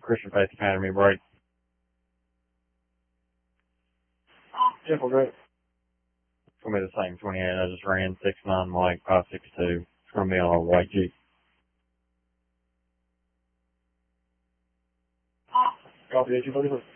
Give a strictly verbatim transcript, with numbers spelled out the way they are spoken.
Christian Faith Academy break. Yeah, we're good. It's going to be the same twenty-eight. I just ran six nine Mike, five sixty-two. It's going to be on a white Jeep. Copy, Agent thirty-six.